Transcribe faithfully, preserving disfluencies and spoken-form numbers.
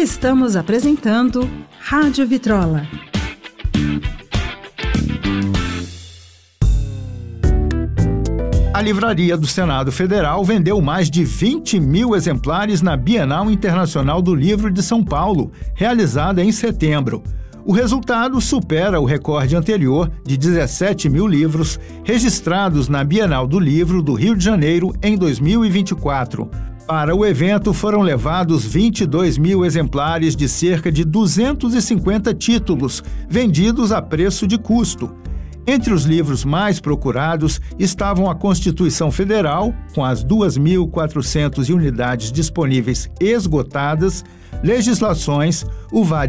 Estamos apresentando Rádio Vitrola. A Livraria do Senado Federal vendeu mais de vinte mil exemplares na Bienal Internacional do Livro de São Paulo, realizada em setembro. O resultado supera o recorde anterior de dezessete mil livros registrados na Bienal do Livro do Rio de Janeiro em dois mil e vinte e quatro. Para o evento foram levados vinte e dois mil exemplares de cerca de duzentos e cinquenta títulos, vendidos a preço de custo. Entre os livros mais procurados estavam a Constituição Federal, com as duas mil e quatrocentas unidades disponíveis esgotadas, legislações, o V A D